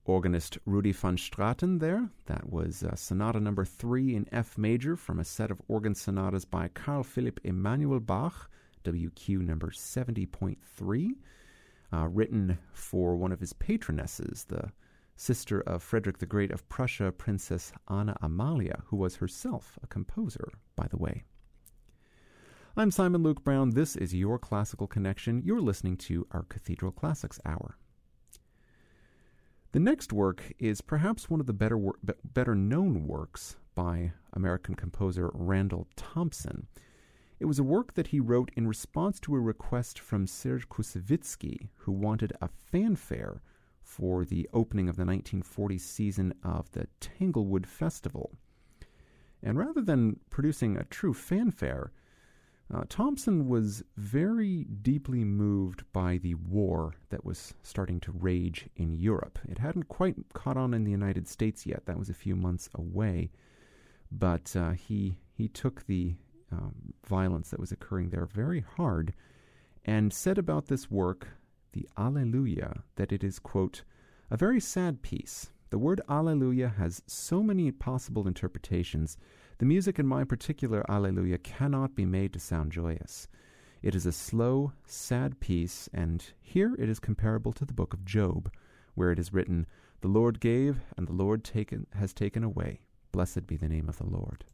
organist Rudy van Straten there. That was Sonata number 3 in F major from a set of organ sonatas by Carl Philipp Emanuel Bach, WQ number 70.3, written for one of his patronesses, the sister of Frederick the Great of Prussia, Princess Anna Amalia, who was herself a composer, by the way. I'm Simon Luke Brown. This is Your Classical Connection. You're listening to our Cathedral Classics Hour. The next work is perhaps one of the better known works by American composer Randall Thompson. It was a work that he wrote in response to a request from Serge Koussevitzky, who wanted a fanfare for the opening of the 1940 season of the Tanglewood Festival. And rather than producing a true fanfare, Thompson was very deeply moved by the war that was starting to rage in Europe. It hadn't quite caught on in the United States yet. That was a few months away. But he took the violence that was occurring there very hard and said about this work, the Alleluia, that it is, quote, a very sad piece. The word Alleluia has so many possible interpretations. The music in my particular Alleluia cannot be made to sound joyous. It is a slow, sad piece, and here it is comparable to the book of Job, where it is written, the Lord gave, and the Lord has taken away. Blessed be the name of the Lord.